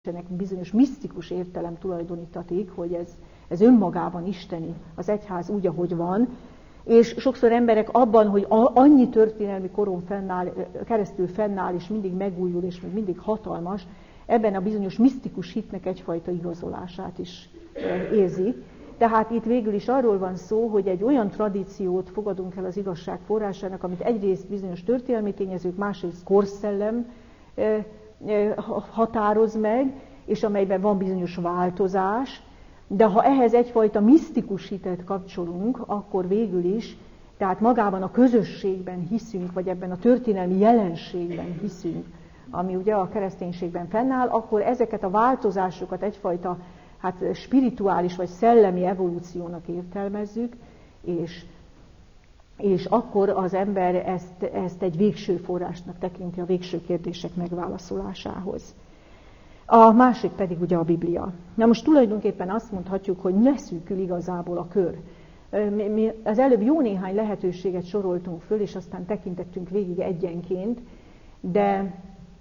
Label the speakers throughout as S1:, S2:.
S1: ennek bizonyos misztikus értelem tulajdonítatik, hogy ez önmagában isteni, az egyház úgy, ahogy van, és sokszor emberek abban, hogy annyi történelmi koron keresztül fennáll, és mindig megújul, és még mindig hatalmas, ebben a bizonyos misztikus hitnek egyfajta igazolását is érzik. Tehát itt végül is arról van szó, hogy egy olyan tradíciót fogadunk el az igazság forrásának, amit egyrészt bizonyos történelmi tényezők, másrészt korszellem határoz meg, és amelyben van bizonyos változás, de ha ehhez egyfajta misztikus hitet kapcsolunk, akkor végül is, tehát magában a közösségben hiszünk, vagy ebben a történelmi jelenségben hiszünk, ami ugye a kereszténységben fennáll, akkor ezeket a változásokat egyfajta spirituális vagy szellemi evolúciónak értelmezzük, és akkor az ember ezt egy végső forrásnak tekinti a végső kérdések megválaszolásához. A másik pedig ugye a Biblia. Na most tulajdonképpen azt mondhatjuk, hogy leszűkül igazából a kör. Mi az előbb jó néhány lehetőséget soroltunk föl, és aztán tekintettünk végig egyenként, de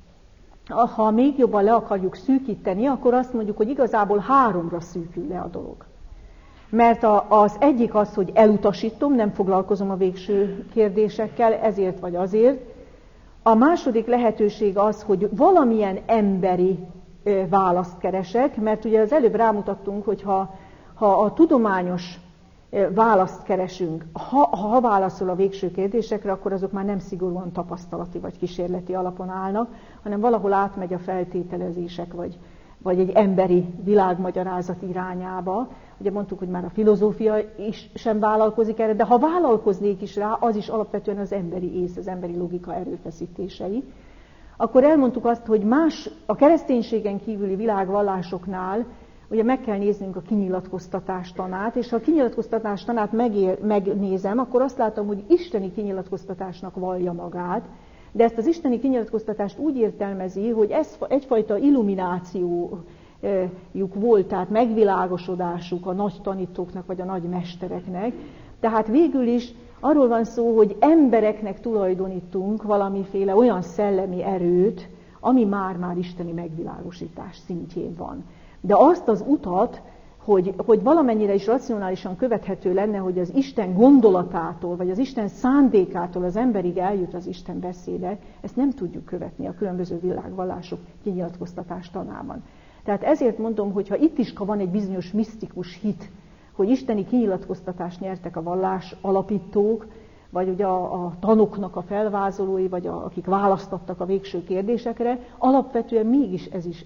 S1: ha még jobban le akarjuk szűkíteni, akkor azt mondjuk, hogy igazából 3-ra szűkül le a dolog. Mert az egyik az, hogy elutasítom, nem foglalkozom a végső kérdésekkel, ezért vagy azért. A második lehetőség az, hogy valamilyen emberi választ keresek, mert ugye az előbb rámutattunk, hogy ha a tudományos választ keresünk, ha válaszol a végső kérdésekre, akkor azok már nem szigorúan tapasztalati vagy kísérleti alapon állnak, hanem valahol átmegy a feltételezések, vagy egy emberi világmagyarázat irányába. Ugye mondtuk, hogy már a filozófia is sem vállalkozik erre, de ha vállalkoznék is rá, az is alapvetően az emberi ész, az emberi logika erőfeszítései. Akkor elmondtuk azt, hogy a kereszténységen kívüli világvallásoknál ugye meg kell néznünk a kinyilatkoztatás tanát, és ha a kinyilatkoztatás tanát megnézem, akkor azt látom, hogy isteni kinyilatkoztatásnak vallja magát, de ezt az isteni kinyilatkoztatást úgy értelmezi, hogy ez egyfajta illuminációjuk volt, tehát megvilágosodásuk a nagy tanítóknak vagy a nagy mestereknek. Tehát végül is arról van szó, hogy embereknek tulajdonítunk valamiféle olyan szellemi erőt, ami már isteni megvilágosítás szintjén van. De azt az utat, hogy valamennyire is racionálisan követhető lenne, hogy az Isten gondolatától, vagy az Isten szándékától az emberig eljut az Isten beszéde, ezt nem tudjuk követni a különböző világvallások kinyilatkoztatás tanában. Tehát ezért mondom, hogy ha itt is van egy bizonyos misztikus hit, hogy isteni kinyilatkoztatást nyertek a vallás alapítók, vagy ugye a tanoknak a felvázolói, vagy akik választottak a végső kérdésekre, alapvetően mégis ez is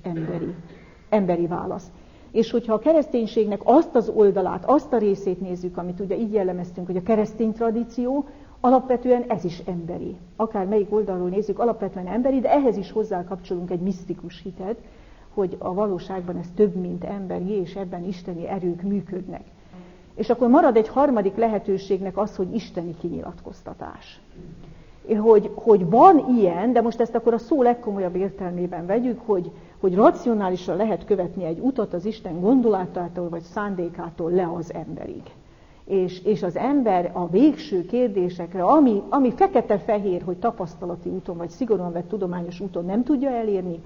S1: emberi válasz. És hogyha a kereszténységnek azt az oldalát, azt a részét nézzük, amit ugye így jellemeztünk, hogy a keresztény tradíció, alapvetően ez is emberi. Akár melyik oldalról nézzük, alapvetően emberi, de ehhez is hozzákapcsolunk egy misztikus hitet, hogy a valóságban ez több, mint emberi, és ebben isteni erők működnek. És akkor marad egy harmadik lehetőségnek az, hogy isteni kinyilatkoztatás. Hogy van ilyen, de most ezt akkor a szó legkomolyabb értelmében vegyük, hogy racionálisan lehet követni egy utat az Isten gondolatától vagy szándékától le az emberig. És az ember a végső kérdésekre, ami fekete-fehér, hogy tapasztalati úton vagy szigorúan vett tudományos úton nem tudja elérni,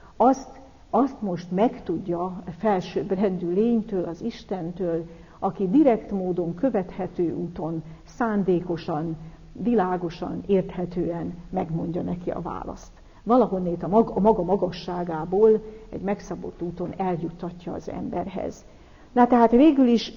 S1: azt most megtudja a felsőbbrendű lénytől, az Istentől, aki direkt módon, követhető úton, szándékosan, világosan, érthetően megmondja neki a választ. Valahonnét a maga magasságából egy megszabott úton eljuttatja az emberhez. Na tehát végül is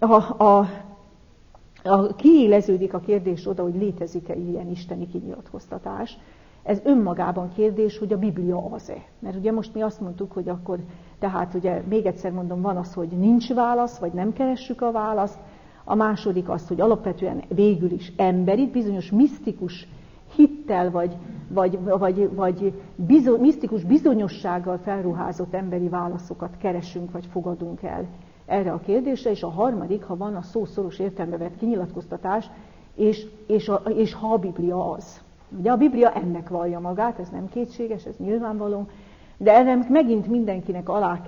S1: kiéleződik a kérdés oda, hogy létezik-e ilyen isteni kinyilatkoztatás. Ez önmagában kérdés, hogy a Biblia az-e. Mert ugye most mi azt mondtuk, hogy akkor, tehát ugye még egyszer mondom, van az, hogy nincs válasz, vagy nem keressük a választ. A második az, hogy alapvetően végül is emberi, bizonyos misztikus hittel, vagy misztikus bizonyossággal felruházott emberi válaszokat keresünk, vagy fogadunk el erre a kérdésre. És a harmadik, ha van a szó szoros értelembe vett kinyilatkoztatás, és ha a Biblia az. Ugye a Biblia ennek vallja magát, ez nem kétséges, ez nyilvánvaló, de ennek megint mindenkinek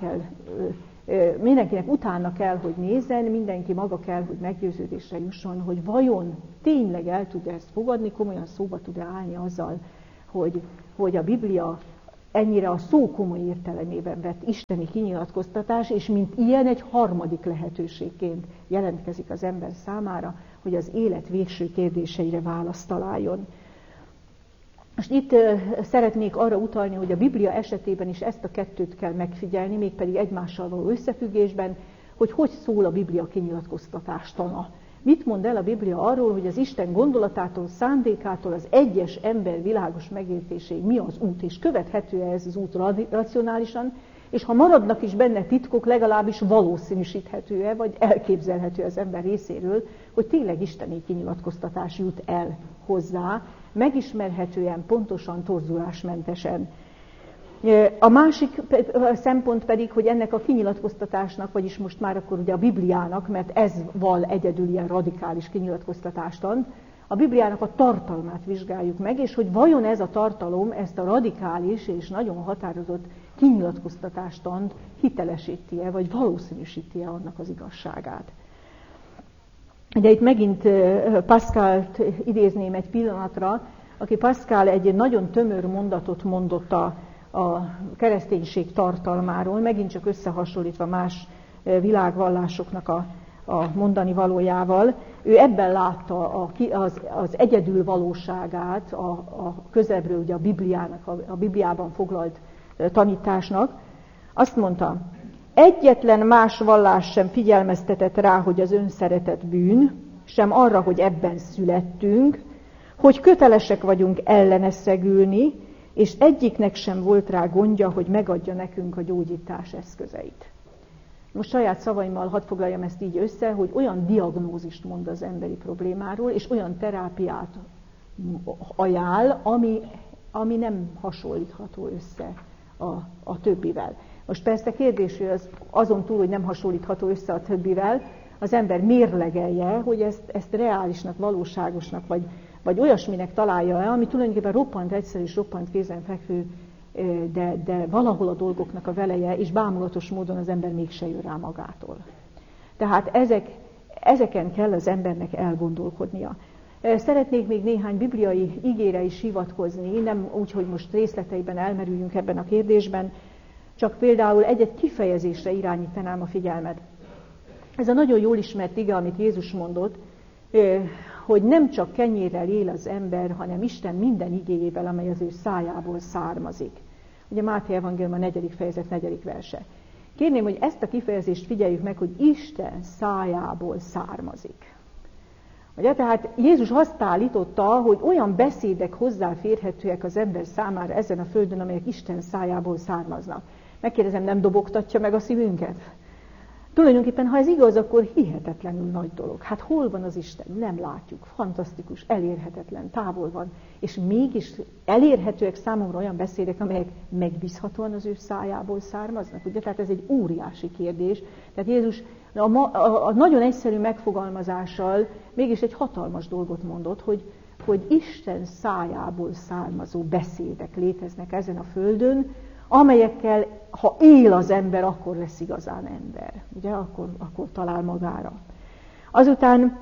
S1: utána kell, hogy nézzen, mindenki maga kell, hogy meggyőződésre jusson, hogy vajon tényleg el tud ezt fogadni, komolyan szóba tud állni azzal, hogy a Biblia ennyire a szó komoly értelemében vett isteni kinyilatkoztatás, és mint ilyen egy harmadik lehetőségként jelentkezik az ember számára, hogy az élet végső kérdéseire választ találjon. Most itt szeretnék arra utalni, hogy a Biblia esetében is ezt a kettőt kell megfigyelni, mégpedig egymással való összefüggésben, hogy szól a Biblia kinyilatkoztatástana. Mit mond el a Biblia arról, hogy az Isten gondolatától, szándékától az egyes ember világos megértéséig mi az út, és követhető-e ez az út racionálisan, és ha maradnak is benne titkok, legalábbis valószínűsíthető-e, vagy elképzelhető az ember részéről, hogy tényleg isteni kinyilatkoztatás jut el hozzá, megismerhetően, pontosan, torzulásmentesen. A másik szempont pedig, hogy ennek a kinyilatkoztatásnak, vagyis most már akkor ugye a Bibliának, mert ez val egyedül ilyen radikális kinyilatkoztatástan, a Bibliának a tartalmát vizsgáljuk meg, és hogy vajon ez a tartalom ezt a radikális és nagyon határozott kinyilatkoztatástant hitelesíti-e, vagy valószínűsíti-e annak az igazságát. Ugye itt megint Pascalt idézném egy pillanatra, aki Pascal egy nagyon tömör mondatot mondott a kereszténység tartalmáról, megint csak összehasonlítva más világvallásoknak a mondani valójával. Ő ebben látta az egyedül valóságát a közelebbről ugye a Bibliának, a Bibliában foglalt tanításnak. Azt mondta, egyetlen más vallás sem figyelmeztetett rá, hogy az önszeretet bűn, sem arra, hogy ebben születtünk, hogy kötelesek vagyunk ellene szegülni, és egyiknek sem volt rá gondja, hogy megadja nekünk a gyógyítás eszközeit. Most saját szavaimmal hadd foglaljam ezt így össze, hogy olyan diagnózist mond az emberi problémáról, és olyan terápiát ajánl, ami nem hasonlítható össze a többivel. Most persze kérdés, hogy azon túl, hogy nem hasonlítható össze a többivel, az ember mérlegelje, hogy ezt reálisnak, valóságosnak, vagy olyasminek találja-e, ami tulajdonképpen roppant egyszerű és roppant kézenfekvő, de valahol a dolgoknak a veleje, és bámulatos módon az ember mégse jön rá magától. Tehát ezeken kell az embernek elgondolkodnia. Szeretnék még néhány bibliai igére is hivatkozni, nem úgy, hogy most részleteiben elmerüljünk ebben a kérdésben, csak például egy-egy kifejezésre irányítanám a figyelmet. Ez a nagyon jól ismert ige, amit Jézus mondott, hogy nem csak kenyérrel él az ember, hanem Isten minden igéjével, amely az ő szájából származik. Ugye Máté evangélium a 4. fejezet 4. verse. Kérném, hogy ezt a kifejezést figyeljük meg, hogy Isten szájából származik. Ugye, tehát Jézus azt állította, hogy olyan beszédek hozzáférhetőek az ember számára ezen a földön, amelyek Isten szájából származnak. Megkérdezem, nem dobogtatja meg a szívünket? Tulajdonképpen, ha ez igaz, akkor hihetetlenül nagy dolog. Hát hol van az Isten? Nem látjuk. Fantasztikus, elérhetetlen, távol van. És mégis elérhetőek számomra olyan beszédek, amelyek megbízhatóan az ő szájából származnak. Ugye? Tehát ez egy óriási kérdés. Tehát Jézus a nagyon egyszerű megfogalmazással mégis egy hatalmas dolgot mondott, hogy Isten szájából származó beszédek léteznek ezen a földön, amelyekkel, ha él az ember, akkor lesz igazán ember. Ugye? Akkor talál magára. Azután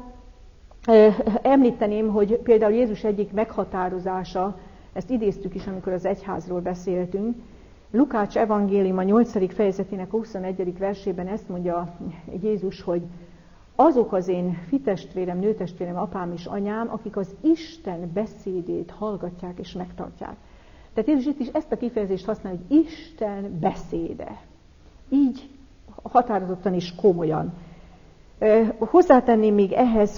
S1: említeném, hogy például Jézus egyik meghatározása, ezt idéztük is, amikor az egyházról beszéltünk, Lukács evangélium a 8. fejezetének a 21. versében ezt mondja Jézus, hogy azok az én fitestvérem, nőtestvérem, apám és anyám, akik az Isten beszédét hallgatják és megtartják. Tehát Jézus itt is ezt a kifejezést használja, hogy Isten beszéde. Így határozottan és komolyan. Hozzátenném még ehhez,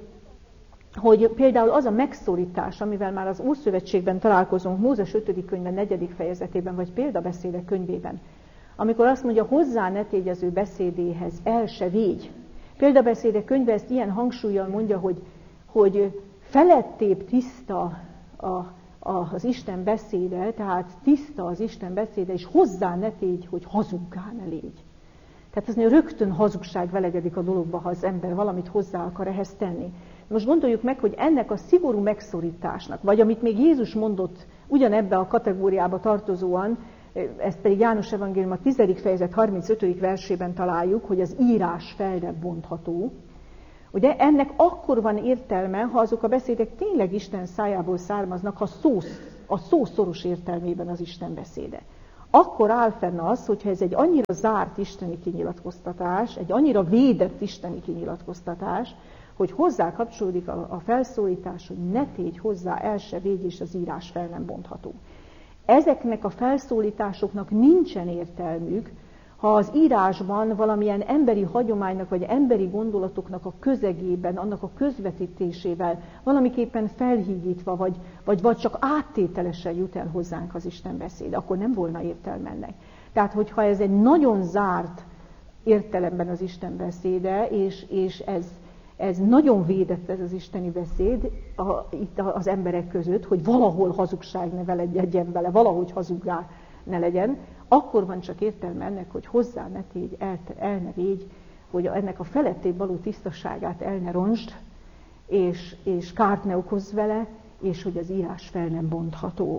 S1: hogy például az a megszólítás, amivel már az Ószövetségben találkozunk, Mózes 5. könyve 4. fejezetében, vagy példabeszédek könyvében, amikor azt mondja, hozzá ne tégy az ő beszédéhez, el se végy. Példabeszédek könyve ezt ilyen hangsúllyal mondja, hogy felettébb tiszta az Isten beszéde, tehát tiszta az Isten beszéde, és hozzá ne tégy, hogy hazuggá ne légy. Tehát az rögtön hazugság velegedik a dologba, ha az ember valamit hozzá akar ehhez tenni. Most gondoljuk meg, hogy ennek a szigorú megszorításnak, vagy amit még Jézus mondott ugyanebbe a kategóriába tartozóan, ezt pedig János evangélium a 10. fejezet 35. versében találjuk, hogy az írás felre bontható. Ugye ennek akkor van értelme, ha azok a beszédek tényleg Isten szájából származnak, ha a szó szoros értelmében az Isten beszéde. Akkor áll fenn az, hogyha ez egy annyira zárt isteni kinyilatkoztatás, egy annyira védett isteni kinyilatkoztatás, hogy hozzá kapcsolódik a felszólítás, hogy ne tégy hozzá, el se védj, és az írás fel nem bontható. Ezeknek a felszólításoknak nincsen értelmük, ha az írásban valamilyen emberi hagyománynak, vagy emberi gondolatoknak a közegében, annak a közvetítésével valamiképpen felhígítva, vagy csak áttételesen jut el hozzánk az Isten beszéde, akkor nem volna értelme ennek. Tehát, hogyha ez egy nagyon zárt értelemben az Isten beszéde, és ez nagyon védett ez az isteni beszéd itt az emberek között, hogy valahol hazugság ne legyen vele, valahogy hazuggá ne legyen, akkor van csak értelme ennek, hogy hozzá ne tégy, el ne védj, hogy ennek a felettébb való tisztaságát el ne rontsd, és kárt ne okozz vele, és hogy az írás fel nem bontható.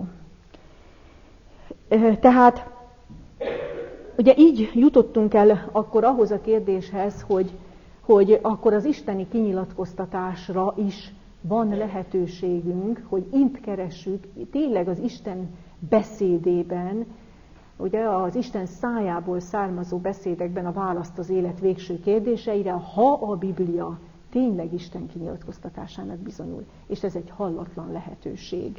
S1: Tehát ugye így jutottunk el akkor ahhoz a kérdéshez, hogy akkor az isteni kinyilatkoztatásra is van lehetőségünk, hogy int keressük tényleg az Isten beszédében, ugye az Isten szájából származó beszédekben a választ az élet végső kérdéseire, ha a Biblia tényleg Isten kinyilatkoztatásának bizonyul. És ez egy hallatlan lehetőség.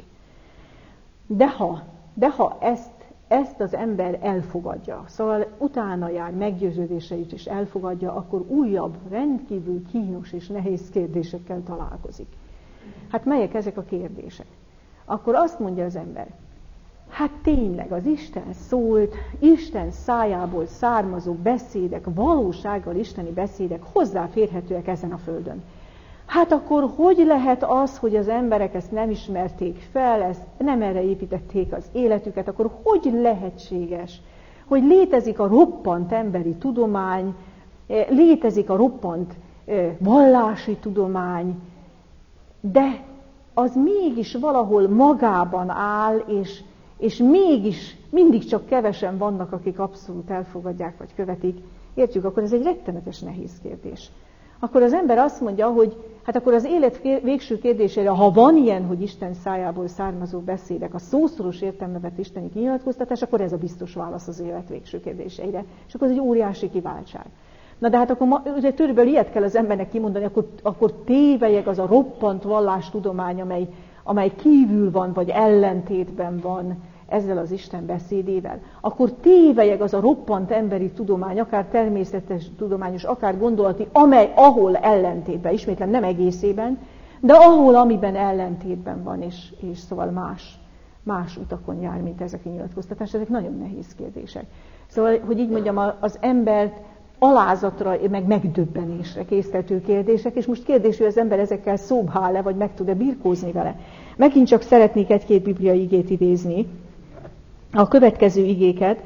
S1: De ha ezt az ember elfogadja, szóval utána jár, meggyőződéseit is elfogadja, akkor újabb, rendkívül kínos és nehéz kérdésekkel találkozik. Hát melyek ezek a kérdések? Akkor azt mondja az ember, hát tényleg az Isten szólt, Isten szájából származó beszédek, valósággal isteni beszédek hozzáférhetőek ezen a földön. Hát akkor hogy lehet az, hogy az emberek ezt nem ismerték fel, ezt nem erre építették az életüket, akkor hogy lehetséges, hogy létezik a roppant emberi tudomány, létezik a roppant vallási tudomány, de az mégis valahol magában áll, és mégis mindig csak kevesen vannak, akik abszolút elfogadják vagy követik. Értjük, akkor ez egy rettenetes nehéz kérdés. Akkor az ember azt mondja, hogy hát akkor az élet végső kérdésére, ha van ilyen, hogy Isten szájából származó beszédek, a szószoros értelme vett isteni kinyilatkoztatás, akkor ez a biztos válasz az élet végső kérdéseire. És akkor ez egy óriási kiváltság. Na de hát akkor ugye körülbelül ilyet kell az embernek kimondani, akkor tévelyeg az a roppant vallástudomány, amely kívül van, vagy ellentétben van ezzel az Isten beszédével. Akkor tévelyeg az a roppant emberi tudomány, akár természetes tudományos, akár gondolati, ahol ellentétben, ismétlem nem egészében, de amiben ellentétben van, és szóval más utakon jár, mint ezek a nyilatkoztatás. Ezek nagyon nehéz kérdések. Szóval, hogy így mondjam, az embert alázatra, meg megdöbbenésre késztető kérdések, és most kérdés, hogy az ember ezekkel szóba áll-e, vagy meg tud-e birkózni vele. Megint csak szeretnék egy-két bibliai igét idézni, a következő igéket.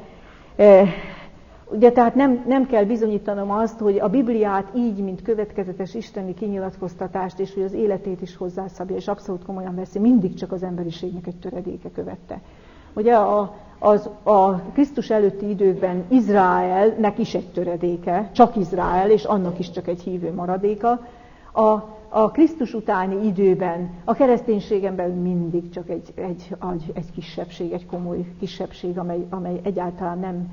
S1: Ugye tehát nem kell bizonyítanom azt, hogy a Bibliát így, mint következetes isteni kinyilatkoztatást, és hogy az életét is hozzászabja, és abszolút komolyan veszi, mindig csak az emberiségnek egy töredéke követte. Ugye a Krisztus előtti időkben Izraelnek is egy töredéke, csak Izrael, és annak is csak egy hívő maradéka. A Krisztus utáni időben a kereszténységen belül mindig csak egy kisebbség, egy komoly kisebbség, amely egyáltalán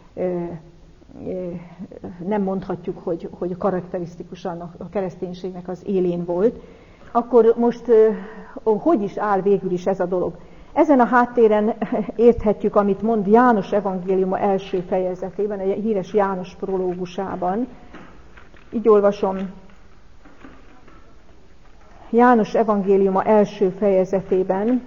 S1: nem mondhatjuk, hogy karakterisztikusan a kereszténységnek az élén volt. Akkor most hogy is áll végül is ez a dolog? Ezen a háttéren érthetjük, amit mond János evangéliuma első fejezetében, a híres János prológusában. Így olvasom. János evangéliuma első fejezetében.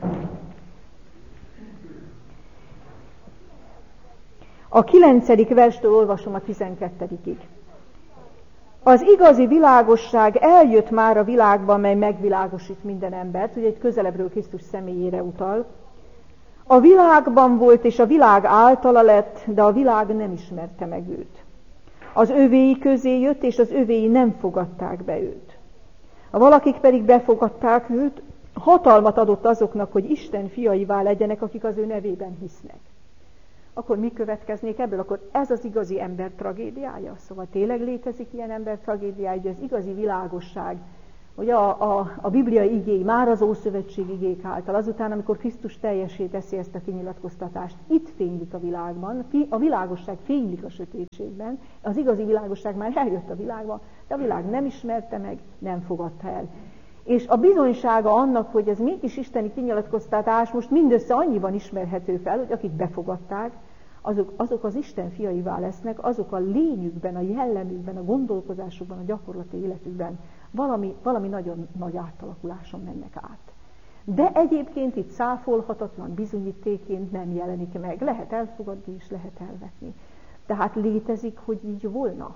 S1: A 9. verstől olvasom a 12-ig. Az igazi világosság eljött már a világba, mely megvilágosít minden embert, ugye egy közelebbről Krisztus személyére utal. A világban volt, és a világ általa lett, de a világ nem ismerte meg őt. Az övéi közé jött, és az övéi nem fogadták be őt. A valakik pedig befogadták őt, hatalmat adott azoknak, hogy Isten fiaivá legyenek, akik az ő nevében hisznek. Akkor mi következnék ebből? Akkor ez az igazi ember tragédiája? Szóval tényleg létezik ilyen ember tragédiája, hogy az igazi világosság, Ugye a bibliai igéi, már az Ószövetség igék által, azután, amikor Krisztus teljessé teszi ezt a kinyilatkoztatást, itt fénylik a világban, a világosság fénylik a sötétségben, az igazi világosság már eljött a világba, de a világ nem ismerte meg, nem fogadta el. És a bizonysága annak, hogy ez mégis isteni kinyilatkoztatás most mindössze annyiban ismerhető fel, hogy akik befogadták, azok az Isten fiaivá lesznek, azok a lényükben, a jellemükben, a gondolkozásukban, a gyakorlati életükben valami nagyon nagy átalakuláson mennek át. De egyébként itt cáfolhatatlan bizonyítéként nem jelenik meg. Lehet elfogadni és lehet elvetni. Tehát létezik, hogy így volna,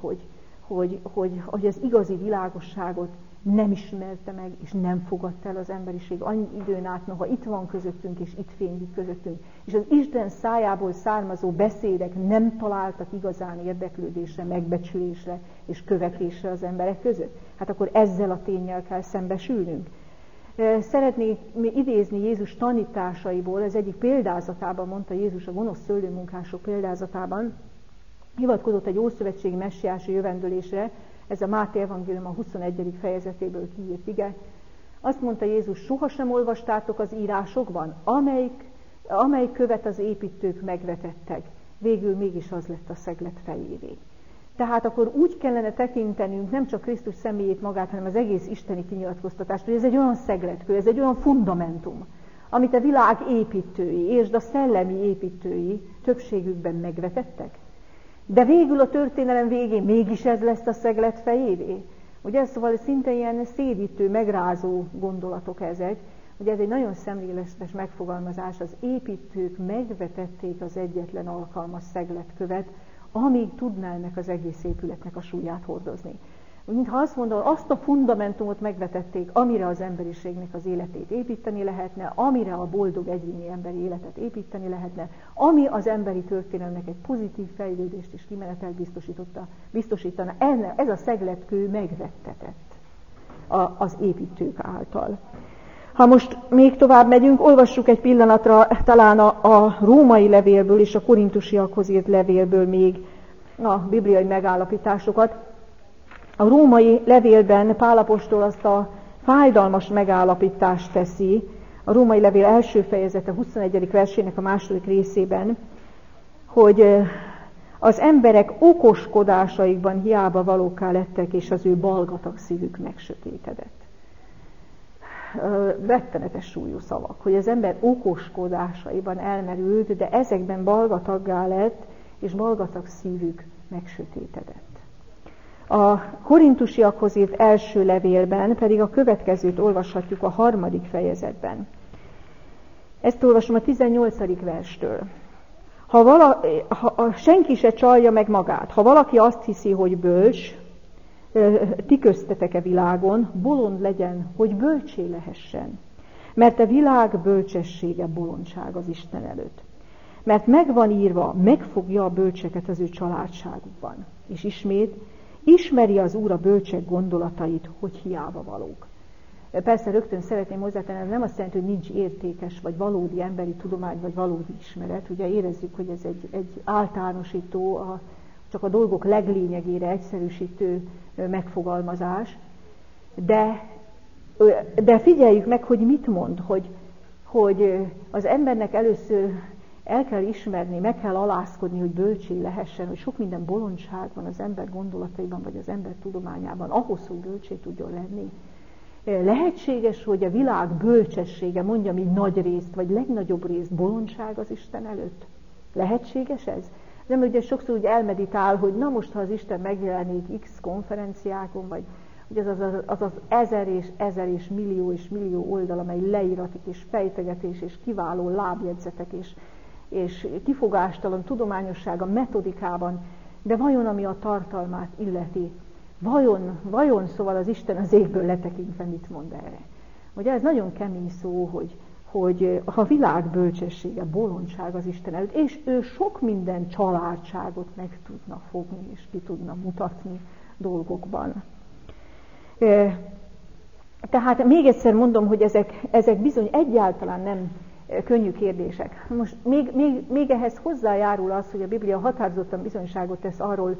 S1: hogy az igazi világosságot nem ismerte meg, és nem fogadta el az emberiség annyi időn át, noha itt van közöttünk, és itt fénylik közöttünk. És az Isten szájából származó beszédek nem találtak igazán érdeklődésre, megbecsülésre és követésre az emberek között. Hát akkor ezzel a ténnyel kell szembesülnünk. Szeretnék idézni Jézus tanításaiból, ez egyik példázatában mondta Jézus, a gonosz szőlőmunkások példázatában, hivatkozott egy ószövetségi messiási jövendőlésre, ez a Máté evangélium a 21. fejezetéből kiírt ige. Azt mondta Jézus, sohasem olvastátok az írásokban, amely követ az építők megvetettek, végül mégis az lett a szeglet fejévé. Tehát akkor úgy kellene tekintenünk nem csak Krisztus személyét magát, hanem az egész isteni kinyilatkoztatást, hogy ez egy olyan szegletkő, ez egy olyan fundamentum, amit a világ építői és a szellemi építői többségükben megvetettek. De végül a történelem végén mégis ez lesz a szeglet fejévé. Ugye, szóval szinte ilyen szédítő, megrázó gondolatok ezek. Ugye ez egy nagyon szemléletes megfogalmazás, az építők megvetették az egyetlen alkalmas szegletkövet, amíg tudná ennek az egész épületnek a súlyát hordozni. Mintha azt mondom, azt a fundamentumot megvetették, amire az emberiségnek az életét építeni lehetne, amire a boldog egyéni emberi életet építeni lehetne, ami az emberi történelemnek egy pozitív fejlődést és kimenetelt biztosítana. Ez a szegletkő megvettetett az építők által. Ha most még tovább megyünk, olvassuk egy pillanatra talán a római levélből és a korintusiakhoz írt levélből még a bibliai megállapításokat. A római levélben Pál apostol azt a fájdalmas megállapítást teszi, a római levél első fejezete 21. versének a második részében, hogy az emberek okoskodásaikban hiába valókká lettek, és az ő balgatag szívük megsötétedett. Rettenetes súlyú szavak, hogy az ember okoskodásaiban elmerült, de ezekben balgataggá lett, és balgatag szívük megsötétedett. A korintusiakhoz írt első levélben pedig a következőt olvashatjuk a 3. fejezetben. Ezt olvasom a 18. verstől. Senki se csalja meg magát. Ha valaki azt hiszi, hogy bölcs, ti köztetek-e világon, bolond legyen, hogy bölcsé lehessen. Mert a világ bölcsessége bolondság az Isten előtt. Mert megvan írva, megfogja a bölcseket az ő családságukban. És ismét, ismeri az Úr a bölcsek gondolatait, hogy hiába valók. Persze rögtön szeretném hozzátenni, ez nem azt jelenti, hogy nincs értékes, vagy valódi emberi tudomány, vagy valódi ismeret. Ugye érezzük, hogy ez egy általánosító, csak a dolgok leglényegére egyszerűsítő megfogalmazás. De figyeljük meg, hogy mit mond, hogy az embernek először el kell ismerni, meg kell alázkodni, hogy bölcsé lehessen, hogy sok minden bolondság van az ember gondolataiban, vagy az ember tudományában, ahhoz, hogy bölcsé tudjon lenni. Lehetséges, hogy a világ bölcsessége, mondjam így nagy részt, vagy legnagyobb részt bolondság az Isten előtt? Lehetséges ez? Nem, ugye sokszor úgy elmeditál, hogy na most, ha az Isten megjelenik X konferenciákon, vagy hogy az ezer és millió oldal, amely leíratik és fejtegetés és kiváló lábjegyzetek és kifogástalan tudományossága metodikában, de vajon ami a tartalmát illeti, vajon szóval az Isten az égből letekintve mit mond erre? Ugye ez nagyon kemény szó, hogy a világ bölcsessége, bolondság az Isten előtt, és ő sok minden családságot meg tudna fogni, és ki tudna mutatni dolgokban. Tehát még egyszer mondom, hogy ezek bizony egyáltalán nem könnyű kérdések. Most még ehhez hozzájárul az, hogy a Biblia határozottan bizonyságot tesz arról,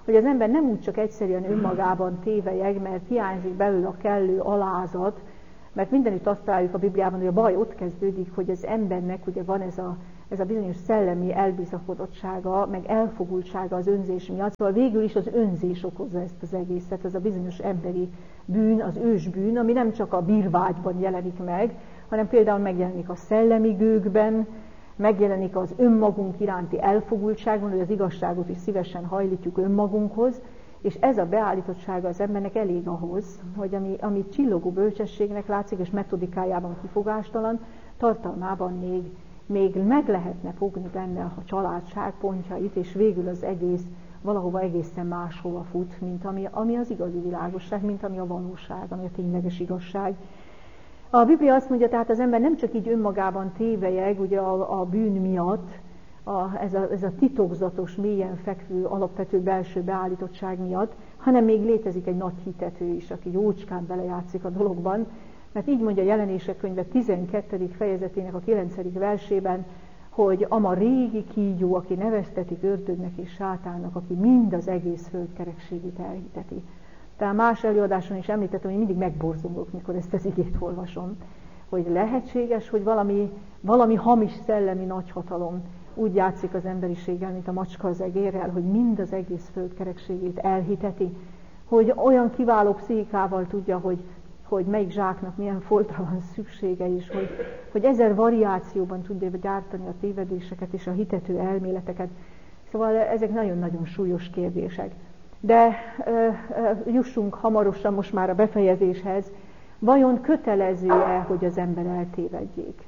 S1: hogy az ember nem úgy csak egyszerűen önmagában tévelyeg, mert hiányzik belőle a kellő alázat, mert mindenütt azt találjuk a Bibliában, hogy a baj ott kezdődik, hogy az embernek ugye van ez a bizonyos szellemi elbizakodottsága, meg elfogultsága az önzés miatt. Szóval végül is az önzés okozza ezt az egészet, ez a bizonyos emberi bűn, az ősbűn, ami nem csak a bírvágyban jelenik meg, hanem például megjelenik a szellemi gőgben, megjelenik az önmagunk iránti elfogultságban, hogy az igazságot is szívesen hajlítjuk önmagunkhoz, és ez a beállítottsága az embernek elég ahhoz, hogy ami csillogó bölcsességnek látszik, és metodikájában kifogástalan, tartalmában még meg lehetne fogni benne a családság pontjait, és végül az egész valahova egészen máshova fut, mint ami az igazi világosság, mint ami a valóság, ami a tényleges igazság. A Biblia azt mondja, tehát az ember nem csak így önmagában tévelyeg, ugye a bűn miatt, ez a titokzatos, mélyen fekvő, alapvető belső beállítottság miatt, hanem még létezik egy nagy hitető is, aki jócskán belejátszik a dologban, mert így mondja a Jelenések könyve 12. fejezetének a 9. versében, hogy ama régi kígyó, aki neveztetik ördögnek és sátánnak, aki mind az egész föld kerekségét elhiteti. Tehát más előadáson is említettem, hogy mindig megborzongok, mikor ezt az igét olvasom, hogy lehetséges, hogy valami hamis szellemi nagyhatalom úgy játszik az emberiséggel, mint a macska az egérrel, hogy mind az egész föld kerekségét elhiteti, hogy olyan kiváló pszichikával tudja, hogy melyik zsáknak milyen foltra van szüksége is, hogy 1000 variációban tudja gyártani a tévedéseket és a hitető elméleteket. Szóval ezek nagyon-nagyon súlyos kérdések. De jussunk hamarosan most már a befejezéshez. Vajon kötelező-e, hogy az ember eltévedjék?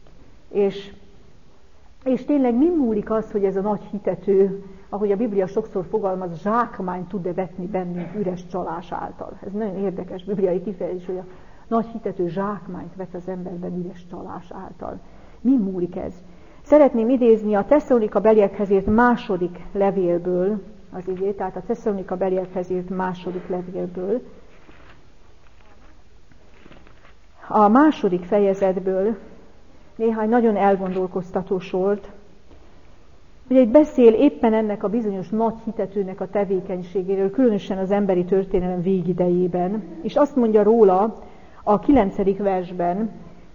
S1: És tényleg mi múlik az, hogy ez a nagy hitető, ahogy a Biblia sokszor fogalmaz, zsákmány tud-e vetni bennünk üres csalás által? Ez nagyon érdekes bibliai kifejezés, hogy a nagy hitető zsákmányt vet az emberben üres csalás által. Mi múlik ez? Szeretném idézni a Tesszalonika beliekhez írt második levélből az igét, tehát a Tesszalonika beliekhez írt második levélből. A második fejezetből néhány nagyon elgondolkoztató sort. Ugye itt beszél éppen ennek a bizonyos nagy hitetőnek a tevékenységéről, különösen az emberi történelem végidejében, és azt mondja róla a 9. versben,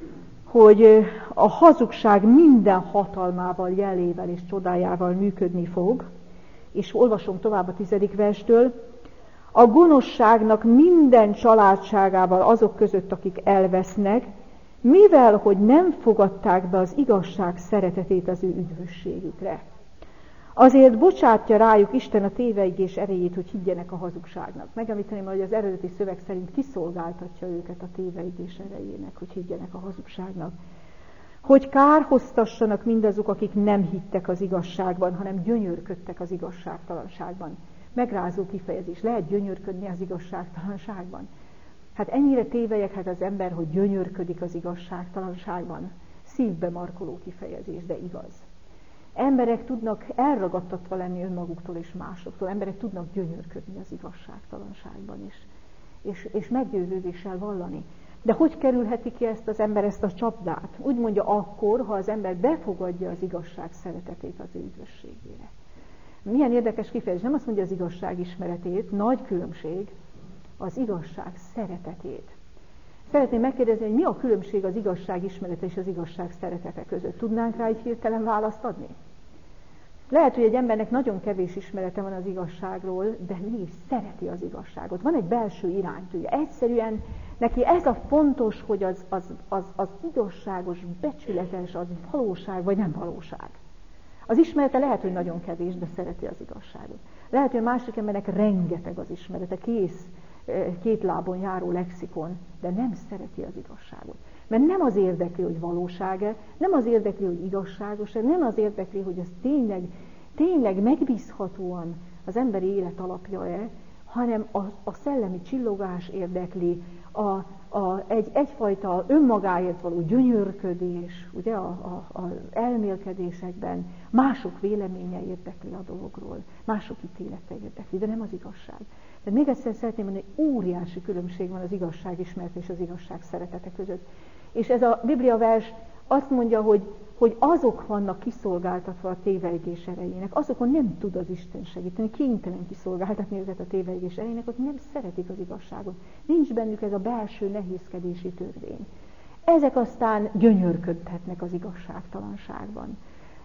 S1: hogy a hazugság minden hatalmával, jelével és csodájával működni fog, és olvasom tovább a 10. verstől, a gonoszságnak minden családságával azok között, akik elvesznek, mivel, hogy nem fogadták be az igazság szeretetét az ő üdvösségükre. Azért bocsátja rájuk Isten a téveigés erejét, hogy higgyenek a hazugságnak. Megemlíteném, hogy az eredeti szöveg szerint kiszolgáltatja őket a téveigés erejének, hogy higgyenek a hazugságnak. Hogy kárhoztassanak mindazok, akik nem hittek az igazságban, hanem gyönyörködtek az igazságtalanságban. Megrázó kifejezés. Lehet gyönyörködni az igazságtalanságban? Hát ennyire tévelyeghet az ember, hogy gyönyörködik az igazságtalanságban. Szívbe markoló kifejezés, de igaz. Emberek tudnak elragadtatva lenni önmaguktól és másoktól. Emberek tudnak gyönyörködni az igazságtalanságban is. És meggyőződéssel vallani. De hogy kerülheti ki az ember ezt a csapdát? Úgy mondja akkor, ha az ember befogadja az igazság szeretetét az ő üdvösségére. Milyen érdekes kifejezés. Nem azt mondja az igazság ismeretét, nagy különbség, az igazság szeretetét. Szeretném megkérdezni, hogy mi a különbség az igazság ismerete és az igazság szeretete között. Tudnánk rá egy hirtelen választ adni? Lehet, hogy egy embernek nagyon kevés ismerete van az igazságról, de mégis szereti az igazságot. Van egy belső iránytűje. Egyszerűen neki ez a fontos, hogy az igazságos, becsületes, az valóság vagy nem valóság. Az ismerete lehet, hogy nagyon kevés, de szereti az igazságot. Lehet, hogy a másik embernek rengeteg az ismerete, két lábon járó lexikon, de nem szereti az igazságot. Mert nem az érdekli, hogy valóság-e, nem az érdekli, hogy igazságos-e, nem az érdekli, hogy ez tényleg megbízhatóan az emberi élet alapja-e, hanem a szellemi csillogás érdekli, egyfajta önmagáért való gyönyörködés, ugye az elmélkedésekben, mások véleménye érdekli a dologról, mások ítélete érdekli, de nem az igazság. De még egyszer szeretném mondani, hogy óriási különbség van az igazság ismeret és az igazság szeretete között. És ez a Biblia vers Azt mondja, hogy azok vannak kiszolgáltatva a tévejgés erejének, azokon nem tud az Isten segíteni, kénytelen kiszolgáltatni őket a tévejgés erejének, hogy nem szeretik az igazságot. Nincs bennük ez a belső nehézkedési törvény. Ezek aztán gyönyörködhetnek az igazságtalanságban.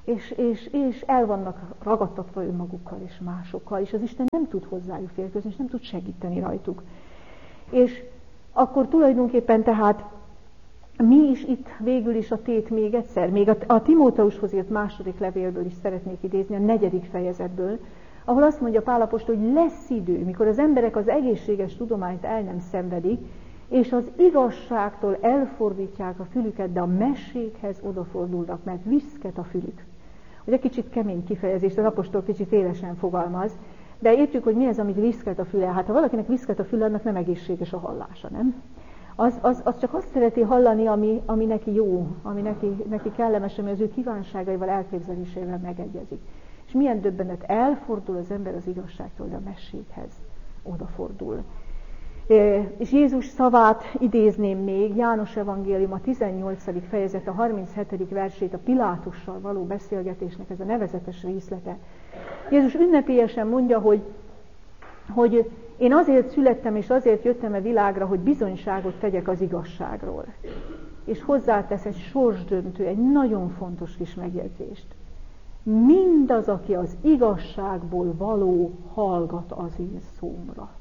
S1: És el vannak ragadtatva önmagukkal és másokkal, és az Isten nem tud hozzájuk férkőzni, és nem tud segíteni rajtuk. És akkor tulajdonképpen tehát mi is itt végül is a tét még egyszer, még a Timóteushoz írt második levélből is szeretnék idézni, a 4. fejezetből, ahol azt mondja Pál apostol, hogy lesz idő, mikor az emberek az egészséges tudományt el nem szenvedik, és az igazságtól elfordítják a fülüket, de a mesékhez odafordulnak, mert viszket a fülük. Ugye kicsit kemény kifejezés, az apostol kicsit élesen fogalmaz, de értjük, hogy mi az, amit viszket a füle. Hát ha valakinek viszket a füle, annak nem egészséges a hallása, nem? Az csak azt szereti hallani, ami neki jó, ami neki kellemes, ami az ő kívánságaival, elképzeléseivel megegyezik. És milyen döbbenet, elfordul az ember az igazságtól, de a mesékhez odafordul. És Jézus szavát idézném még, János evangélium a 18. fejezet, a 37. versét, a Pilátussal való beszélgetésnek ez a nevezetes részlete. Jézus ünnepélyesen mondja, hogy én azért születtem és azért jöttem a világra, hogy bizonyságot tegyek az igazságról. És hozzátesz egy sorsdöntő, egy nagyon fontos kis megjegyzést. Mindaz, aki az igazságból való, hallgat az én szómra.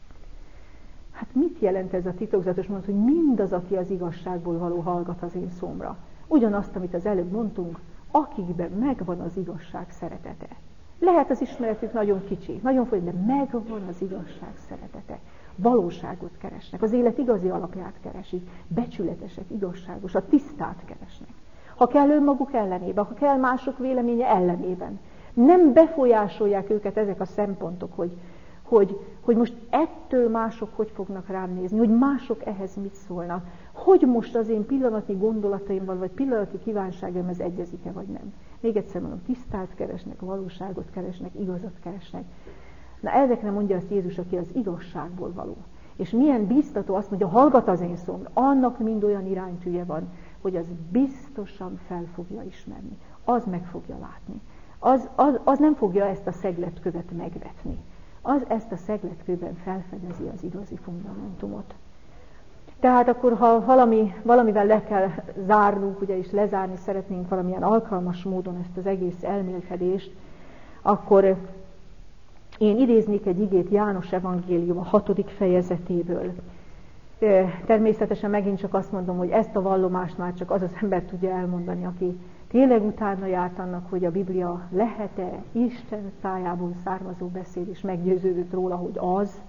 S1: Hát mit jelent ez a titokzatos mondat, hogy mindaz, aki az igazságból való, hallgat az én szómra? Ugyanazt, amit az előbb mondtunk, akikben megvan az igazság szeretete. Lehet az ismeretük nagyon kicsi, nagyon folyam, de megvan az igazság szeretete. Valóságot keresnek, az élet igazi alapját keresik, becsületesek, igazságosat, tisztát keresnek. Ha kell önmaguk ellenében, ha kell mások véleménye ellenében. Nem befolyásolják őket ezek a szempontok, hogy most ettől mások hogy fognak rám nézni, hogy mások ehhez mit szólnak, hogy most az én pillanatnyi gondolataimban, vagy pillanatnyi kívánságaimhoz egyezik-e, vagy nem. Még egyszer mondom, tisztát keresnek, valóságot keresnek, igazat keresnek. Na ezekre mondja azt Jézus, aki az igazságból való. És milyen biztató azt mondja, hallgat az én szóm, annak mind olyan iránytűje van, hogy az biztosan fel fogja ismerni. Az meg fogja látni. Az nem fogja ezt a szegletkövet megvetni. Az ezt a szegletkőben felfedezi az igazi fundamentumot. Tehát akkor, ha valamivel le kell zárnunk, ugye, és lezárni szeretnénk valamilyen alkalmas módon ezt az egész elmélkedést, akkor én idéznék egy igét János evangélium a 6. fejezetéből. Természetesen megint csak azt mondom, hogy ezt a vallomást már csak az az ember tudja elmondani, aki tényleg utána járt annak, hogy a Biblia lehet-e Isten szájából származó beszéd, és meggyőződött róla, hogy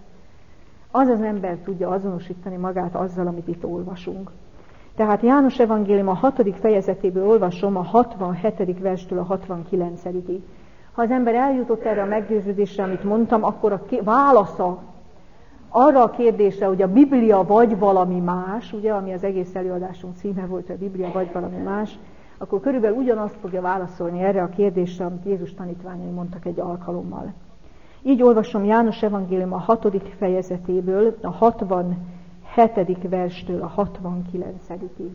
S1: az ember tudja azonosítani magát azzal, amit itt olvasunk. Tehát János evangélium a 6. fejezetéből olvasom a 67. verstől a 69-ig. Ha az ember eljutott erre a meggyőződésre, amit mondtam, akkor a válasza arra a kérdésre, hogy a Biblia vagy valami más, ugye, ami az egész előadásunk címe volt, hogy a Biblia vagy valami más, akkor körülbelül ugyanazt fogja válaszolni erre a kérdésre, amit Jézus tanítványai mondtak egy alkalommal. Így olvasom János evangélium a 6. fejezetéből, a 67. verstől a 69-ig.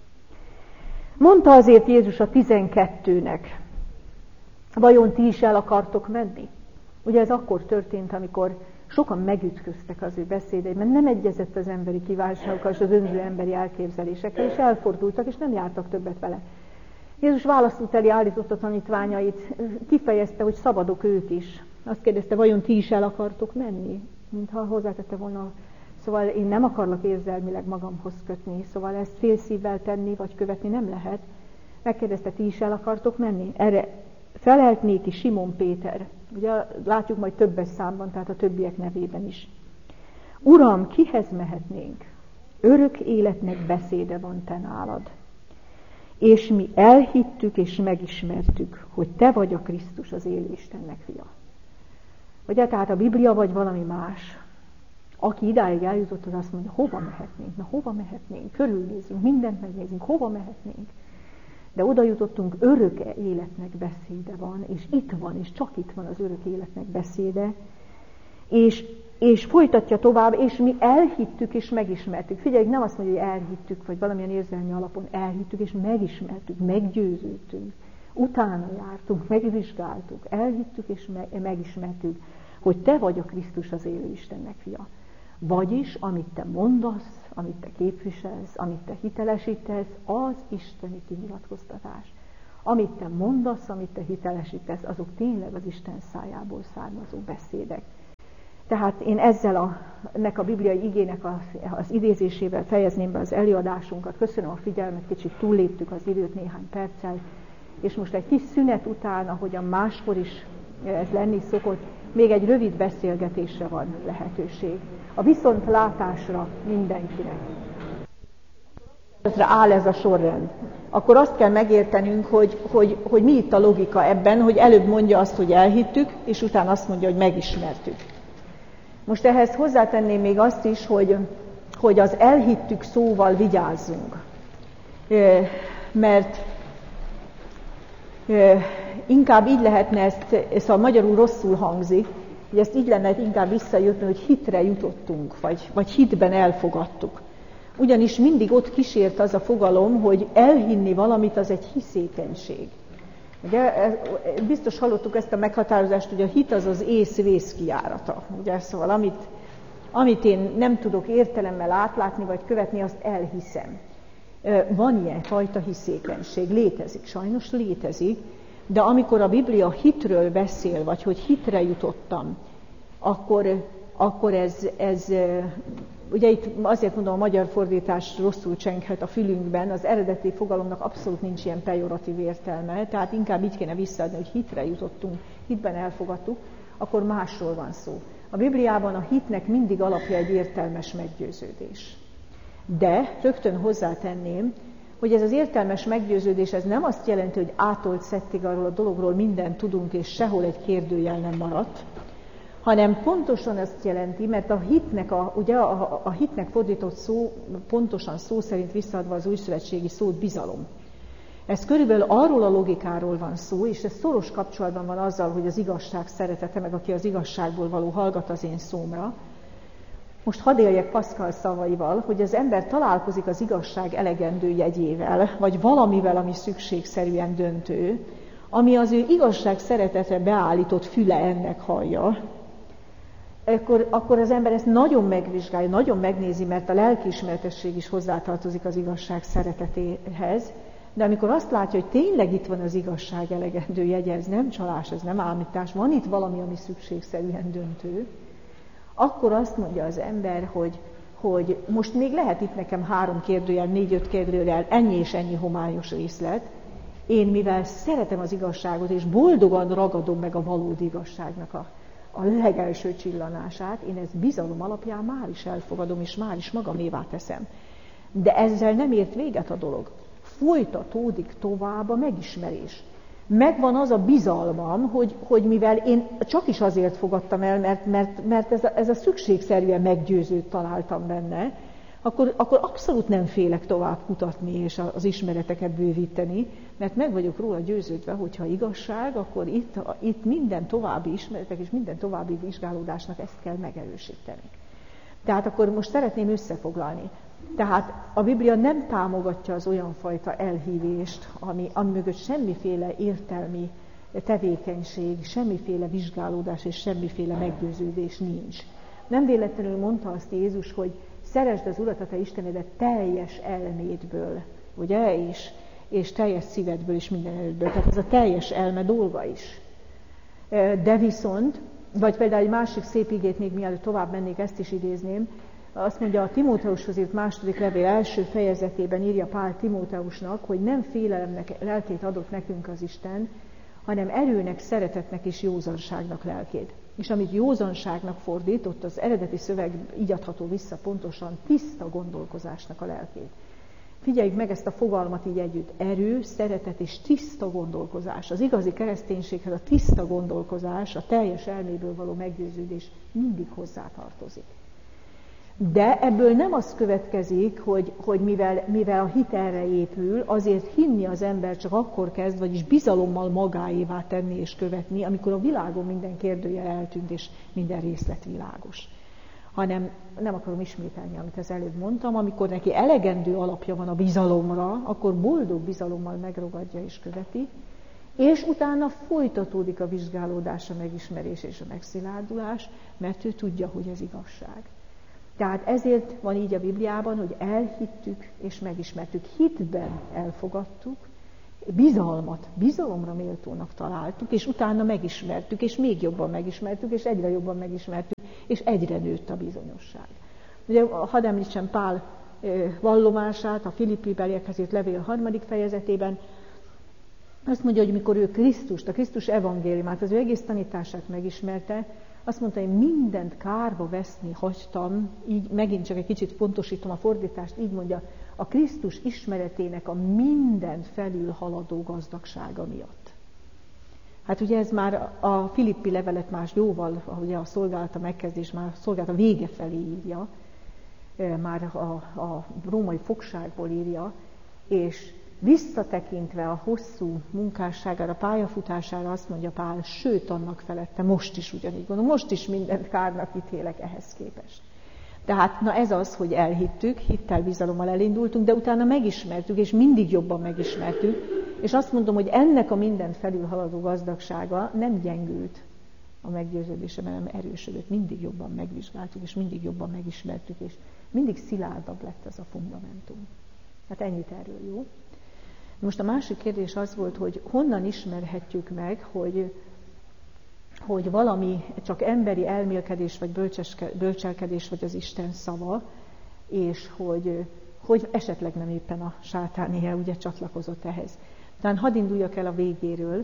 S1: Mondta azért Jézus a 12-nek, vajon ti is el akartok menni? Ugye ez akkor történt, amikor sokan megütköztek az ő beszédeiben, mert nem egyezett az emberi kívánságokkal és az önző emberi elképzelésekkel, és elfordultak, és nem jártak többet vele. Jézus válaszút elé állította a tanítványait, kifejezte, hogy szabadok ők is. Azt kérdezte, vajon ti is el akartok menni? Mintha hozzátette volna, szóval én nem akarlak érzelmileg magamhoz kötni, szóval ezt félszívvel tenni vagy követni nem lehet. Megkérdezte, ti is el akartok menni? Erre felelt néki Simon Péter. Ugye látjuk majd többes számban, tehát a többiek nevében is. Uram, kihez mehetnénk? Örök életnek beszéde van te nálad. És mi elhittük és megismertük, hogy te vagy a Krisztus, az élő Istennek fia. Ugye, tehát a Biblia vagy valami más. Aki idáig eljutott, az azt mondja, hova mehetnénk? Na, hova mehetnénk? Körülnézünk, mindent megnézünk, hova mehetnénk? De oda jutottunk, örök életnek beszéde van, és itt van, és csak itt van az örök életnek beszéde. És És folytatja tovább, és mi elhittük és megismertük. Figyeljük, nem azt mondja, hogy elhittük, vagy valamilyen érzelmi alapon elhittük és megismertük, meggyőződtünk. Utána jártunk, megvizsgáltuk, elhittük és megismertük, hogy te vagy a Krisztus, az élő Istennek fia. Vagyis, amit te mondasz, amit te képviselsz, amit te hitelesítesz, az isteni kinyilatkoztatás. Amit te mondasz, amit te hitelesítesz, azok tényleg az Isten szájából származó beszédek. Tehát én ezzel ennek a bibliai igének az idézésével fejezném be az előadásunkat. Köszönöm a figyelmet, kicsit túlléptük az időt néhány perccel, és most egy kis szünet után, ahogyan máskor is ez lenni szokott, még egy rövid beszélgetésre van lehetőség. A viszontlátásra mindenkinek. Áll ez a sorrend. Akkor azt kell megértenünk, hogy mi itt a logika ebben, hogy előbb mondja azt, hogy elhittük, és utána azt mondja, hogy megismertük. Most ehhez hozzátenném még azt is, hogy az elhittük szóval vigyázzunk. Mert inkább így lehetne szóval magyarul rosszul hangzik, hogy ezt így lenne inkább visszajutni, hogy hitre jutottunk, vagy hitben elfogadtuk. Ugyanis mindig ott kísért az a fogalom, hogy elhinni valamit, az egy hiszékenység. Ugye, biztos hallottuk ezt a meghatározást, hogy a hit az az ész vészkijárata. Ugye, szóval amit én nem tudok értelemmel átlátni vagy követni, azt elhiszem. Van ilyen fajta hiszékenység, létezik, sajnos létezik, de amikor a Biblia hitről beszél, vagy hogy hitre jutottam, akkor ez ugye itt azért mondom, a magyar fordítás rosszul csenghet a fülünkben, az eredeti fogalomnak abszolút nincs ilyen pejoratív értelme, tehát inkább így kéne visszaadni, hogy hitre jutottunk, hitben elfogadtuk, akkor másról van szó. A Bibliában a hitnek mindig alapja egy értelmes meggyőződés. De rögtön hozzátenném, hogy ez az értelmes meggyőződés, ez nem azt jelenti, hogy átolt szettig arról a dologról mindent tudunk, és sehol egy kérdőjel nem maradt, hanem pontosan azt jelenti, mert a hitnek, a hitnek fordított szó, pontosan szó szerint visszaadva az újszövetségi szót, bizalom. Ez körülbelül arról a logikáról van szó, és ez szoros kapcsolatban van azzal, hogy az igazság szeretete, meg aki az igazságból való hallgat az én szómra. Most hadd éljek Pascal szavaival, hogy az ember találkozik az igazság elegendő jegyével, vagy valamivel, ami szükségszerűen döntő, ami az ő igazság szeretetre beállított füle ennek hallja, akkor az ember ezt nagyon megvizsgálja, nagyon megnézi, mert a lelkiismeretesség is hozzátartozik az igazság szeretetéhez, de amikor azt látja, hogy tényleg itt van az igazság elegendő jegye, ez nem csalás, ez nem álmítás, van itt valami, ami szükségszerűen döntő, akkor azt mondja az ember, hogy most még lehet itt nekem 3 kérdőjel, 4-5 kérdőjel, ennyi és ennyi homályos részlet, én mivel szeretem az igazságot, és boldogan ragadom meg a valódi igazságnak a legelső csillanását, én ezt bizalom alapján már is elfogadom, és már is magamévá teszem. De ezzel nem ért véget a dolog. Folytatódik tovább a megismerés. Megvan az a bizalmam, hogy mivel én csak is azért fogadtam el, mert ez a szükségszerűen meggyőzőt találtam benne, akkor abszolút nem félek tovább kutatni és az ismereteket bővíteni, mert meg vagyok róla győződve, hogyha igazság, akkor itt minden további ismeretek és minden további vizsgálódásnak ezt kell megerősíteni. Tehát akkor most szeretném összefoglalni. Tehát a Biblia nem támogatja az olyan fajta elhívést, ami mögött semmiféle értelmi tevékenység, semmiféle vizsgálódás és semmiféle meggyőződés nincs. Nem véletlenül mondta azt Jézus, hogy szeresd az Urat, a te Istenedet teljes elmédből, ugye, és teljes szívedből és minden erődből. Tehát ez a teljes elme dolga is. De viszont, vagy például egy másik szép igét, még mielőtt tovább mennék, ezt is idézném, azt mondja, a Timóteushoz írt második levél első fejezetében írja Pál Timóteusnak, hogy nem félelemnek lelkét adott nekünk az Isten, hanem erőnek, szeretetnek és józanságnak lelkét. És amit józanságnak fordít, ott az eredeti szöveg így adható vissza pontosan tiszta gondolkozásnak a lelkét. Figyeljük meg ezt a fogalmat így együtt. Erő, szeretet és tiszta gondolkozás. Az igazi kereszténységhez a tiszta gondolkozás, a teljes elméből való meggyőződés mindig hozzátartozik. De ebből nem az következik, hogy mivel a hit erre épül, azért hinni az ember csak akkor kezd, vagyis bizalommal magáévá tenni és követni, amikor a világon minden kérdőjel eltűnt és minden részlet világos. hanem nem akarom ismételni, amit az előbb mondtam, amikor neki elegendő alapja van a bizalomra, akkor boldog bizalommal megragadja és követi, és utána folytatódik a vizsgálódás, a megismerés és a megszilárdulás, mert ő tudja, hogy ez igazság. Tehát ezért van így a Bibliában, hogy elhittük és megismertük, hitben elfogadtuk, bizalomra méltónak találtuk, és utána megismertük, és még jobban megismertük, és egyre jobban megismertük, és egyre nőtt a bizonyosság. Ugye, hadd említsem Pál vallomását a Filippi beliekhez írt levél 3. fejezetében. Azt mondja, hogy mikor ő Krisztust, a Krisztus evangéliumát, az ő egész tanítását megismerte, azt mondta, hogy mindent kárba veszni hagytam, így megint csak egy kicsit pontosítom a fordítást, így mondja, a Krisztus ismeretének a minden felülhaladó gazdagsága miatt. Hát ugye ez már a Filippi levelet más jóval, ugye a szolgálata megkezdés, már a szolgálata vége felé írja, már a római fogságból írja, és visszatekintve a hosszú munkásságára, pályafutására azt mondja Pál, sőt annak felette, most is ugyanígy gondolom, most is mindent kárnak ítélek ehhez képest. Tehát na ez az, hogy elhittük, hittel, bizalommal elindultunk, de utána megismertük, és mindig jobban megismertük, és azt mondom, hogy ennek a mindent felülhaladó gazdagsága nem gyengült a meggyőződésében, hanem erősödött. Mindig jobban megvizsgáltuk, és mindig jobban megismertük, és mindig szilárdabb lett ez a fundamentum. Hát ennyit erről, jó? Most a másik kérdés az volt, hogy honnan ismerhetjük meg, hogy valami csak emberi elmélkedés, vagy bölcselkedés, vagy az Isten szava, és hogy esetleg nem éppen a sátánéhe ugye csatlakozott ehhez. Tehát hadd induljak el a végéről,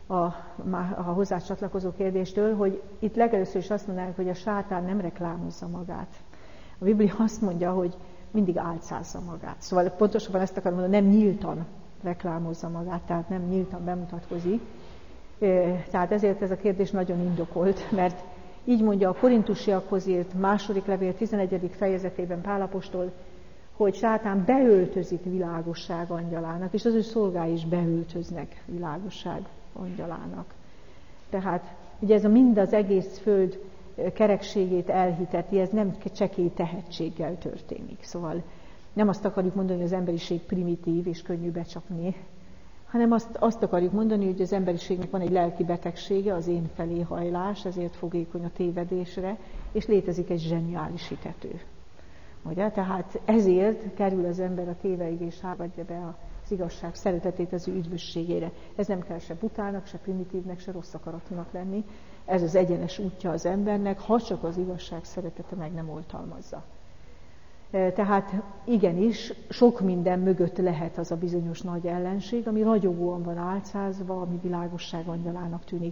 S1: a hozzá csatlakozó kérdéstől, hogy itt legelőször is azt mondanánk, hogy a sátán nem reklámozza magát. A Biblia azt mondja, hogy mindig álcázza magát. Szóval pontosabban ezt akarom mondani, nem nyíltan reklámozza magát, tehát nem nyíltan bemutatkozik. Tehát ezért ez a kérdés nagyon indokolt, mert így mondja a korintusiakhoz írt 2. levél 11. fejezetében Pál apostol, hogy sátán beöltözik világosság angyalának, és az ő szolgái is beöltöznek világosság angyalának. Tehát ugye ez mind az egész föld kerekségét elhiteti, ez nem csekély tehetséggel történik. Szóval nem azt akarjuk mondani, hogy az emberiség primitív és könnyű becsapni, hanem azt akarjuk mondani, hogy az emberiségnek van egy lelki betegsége, az én felé hajlás, ezért fogékony a tévedésre, és létezik egy zseniális hitető. Ugye? Tehát ezért kerül az ember a téveig, és átadja be az igazság szeretetét az ő üdvösségére. Ez nem kell se butálnak, se primitívnek, se rossz akaratúnak lenni. Ez az egyenes útja az embernek, ha csak az igazság szeretete meg nem oltalmazza. Tehát igenis, sok minden mögött lehet az a bizonyos nagy ellenség, ami ragyogóan van álcázva, ami világosság angyalának tűnik.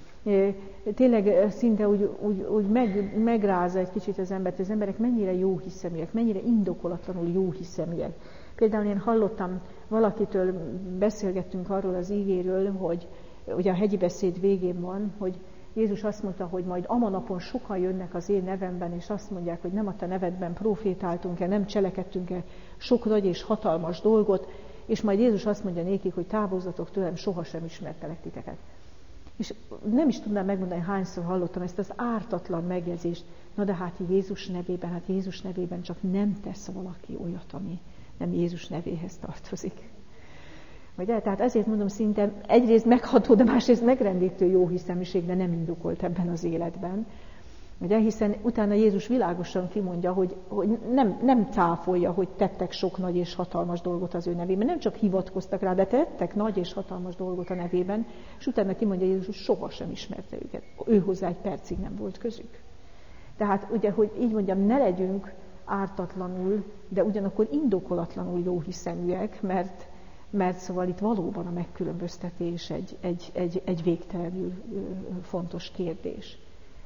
S1: Tényleg szinte úgy megrázza egy kicsit az embert, az emberek mennyire jó hiszeműek, mennyire indokolatlanul jó hiszeműek. Például én hallottam valakitől, beszélgettünk arról az ígéről, hogy ugye a hegyi beszéd végén van, hogy Jézus azt mondta, hogy majd ama napon sokan jönnek az én nevemben, és azt mondják, hogy nem a te nevedben profétáltunk-e, nem cselekedtünk-e sok nagy és hatalmas dolgot, és majd Jézus azt mondja nékik, hogy távozzatok tőlem, sohasem ismertelek titeket. És nem is tudnám megmondani, hányszor hallottam ezt az ártatlan megjegyzést. Na de hát Jézus nevében csak nem tesz valaki olyat, ami nem Jézus nevéhez tartozik. Ugye? Tehát ezért mondom, szinte egyrészt megható, de másrészt megrendítő jó hiszeműség, de nem indokolt ebben az életben. Ugye? Hiszen utána Jézus világosan kimondja, hogy nem cáfolja, hogy tettek sok nagy és hatalmas dolgot az ő nevében. Nem csak hivatkoztak rá, de tettek nagy és hatalmas dolgot a nevében, és utána kimondja Jézus, hogy sohasem ismerte őket. Ő hozzá egy percig nem volt közük. Tehát ugye, hogy így mondjam, ne legyünk ártatlanul, de ugyanakkor indokolatlanul jó hiszeműek, mert szóval itt valóban a megkülönböztetés egy végtelenül fontos kérdés.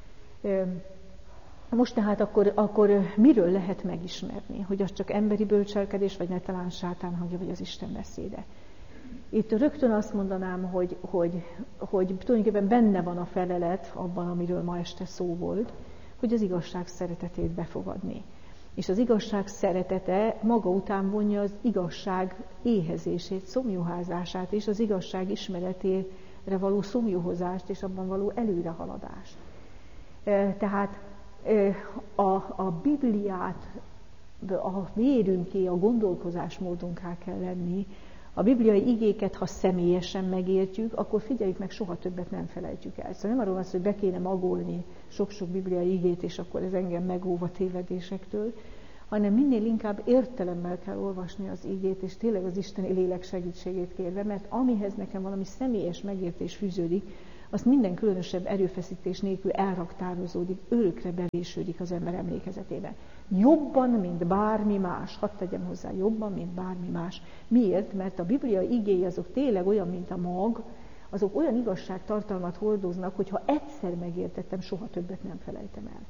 S1: Most tehát akkor miről lehet megismerni? Hogy az csak emberi bölcselkedés, vagy ne talán sátán hangja, vagy az Isten beszéde? Itt rögtön azt mondanám, hogy tulajdonképpen benne van a felelet abban, amiről ma este szó volt, hogy az igazság szeretetét befogadni. És az igazság szeretete maga után vonja az igazság éhezését, szomjuházását, és az igazság ismeretére való szomjuhozást, és abban való előrehaladást. Tehát a Bibliát a vérünké, a gondolkozásmódunká kell lenni. A bibliai igéket, ha személyesen megértjük, akkor figyeljük meg, soha többet nem felejtjük el. Szóval nem arról van szó, hogy be kéne magolni sok-sok bibliai igét, és akkor ez engem megóv a tévedésektől, hanem minél inkább értelemmel kell olvasni az igét, és tényleg az isteni lélek segítségét kérve, mert amihez nekem valami személyes megértés fűződik, azt minden különösebb erőfeszítés nélkül elraktározódik, örökre bevésődik az ember emlékezetében. Jobban, mint bármi más. Hadd tegyem hozzá, jobban, mint bármi más. Miért? Mert a Biblia igéi azok tényleg olyan, mint a mag, azok olyan igazságtartalmat hordoznak, hogy ha egyszer megértettem, soha többet nem felejtem el.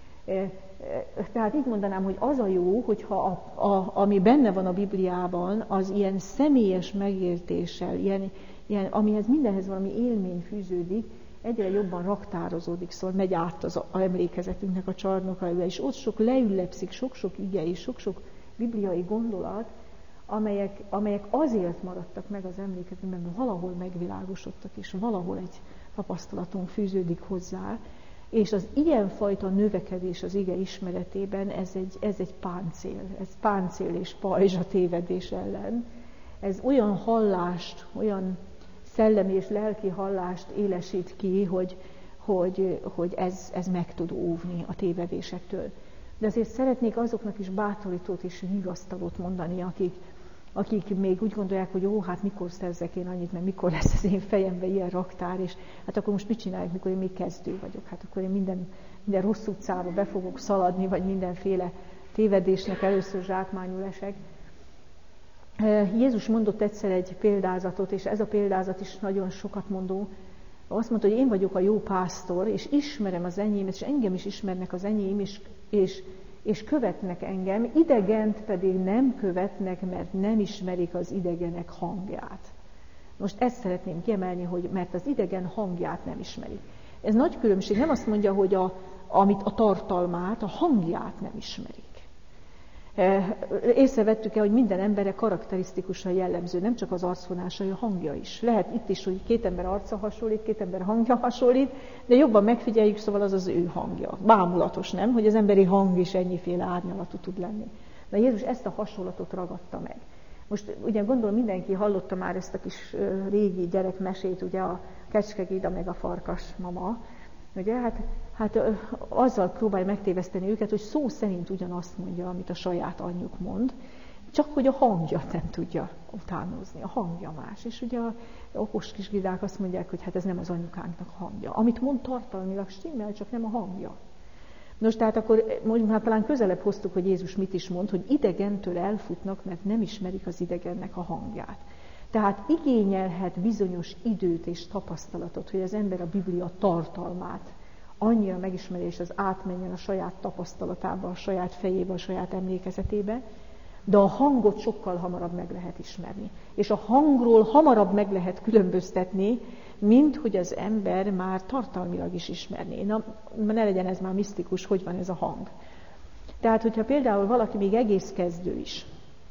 S1: Tehát így mondanám, hogy az a jó, hogyha ami benne van a Bibliában, az ilyen személyes megértéssel, ilyen, amihez mindenhez valami élmény fűződik, egyre jobban raktározódik, szóval megy át az emlékezetünknek a csarnokába, és ott sok leüllepszik, sok-sok ige és sok-sok bibliai gondolat, amelyek azért maradtak meg az emlékezetünkben, mert valahol megvilágosodtak, és valahol egy tapasztalatunk fűződik hozzá, és az ilyenfajta növekedés az ige ismeretében, ez egy páncél. Ez páncél és pajzs a tévedés ellen. Ez olyan hallást, olyan szellemi és lelki hallást élesít ki, hogy ez meg tud óvni a tévedésektől. De azért szeretnék azoknak is bátorítót és vigasztalót mondani, akik még úgy gondolják, hogy jó, hát mikor szerzek én annyit, mert mikor lesz az én fejemben ilyen raktár, és hát akkor most mit csináljuk, mikor én még kezdő vagyok? Hát akkor én minden rossz utcába be fogok szaladni, vagy mindenféle tévedésnek először zsákmányul esek. Jézus mondott egyszer egy példázatot, és ez a példázat is nagyon sokat mondó. Azt mondta, hogy én vagyok a jó pásztor, és ismerem az enyémet, és engem is ismernek az enyém, és követnek engem, idegent pedig nem követnek, mert nem ismerik az idegenek hangját. Most ezt szeretném kiemelni, hogy mert az idegen hangját nem ismerik. Ez nagy különbség, nem azt mondja, hogy a tartalmát, a hangját nem ismerik. Észrevettük-e, hogy minden emberre karakterisztikusan jellemző, nem csak az arcvonása, a hangja is. Lehet itt is, hogy két ember arca hasonlít, két ember hangja hasonlít, de jobban megfigyeljük, szóval az az ő hangja. Bámulatos, nem? Hogy az emberi hang is ennyiféle árnyalatú tud lenni. De Jézus ezt a hasonlatot ragadta meg. Most ugye gondolom mindenki hallotta már ezt a kis régi gyerekmesét, ugye a Kecskegida meg a farkas mama. Ugye, hát azzal próbálja megtéveszteni őket, hogy szó szerint ugyanazt mondja, amit a saját anyjuk mond, csak hogy a hangjat nem tudja utánozni, a hangja más. És ugye a okos kis gidák azt mondják, hogy hát ez nem az anyukánknak hangja. Amit mond tartalmilag stimmel, csak nem a hangja. Nos, tehát akkor már talán közelebb hoztuk, hogy Jézus mit is mond, hogy idegentől elfutnak, mert nem ismerik az idegennek a hangját. Tehát igényelhet bizonyos időt és tapasztalatot, hogy az ember a Biblia tartalmát annyira megismeri, és az átmenjen a saját tapasztalatába, a saját fejébe, a saját emlékezetébe, de a hangot sokkal hamarabb meg lehet ismerni. És a hangról hamarabb meg lehet különböztetni, mint hogy az ember már tartalmilag is ismerné. Na, ne legyen ez már misztikus, hogy van ez a hang. Tehát, hogyha például valaki még egész kezdő is,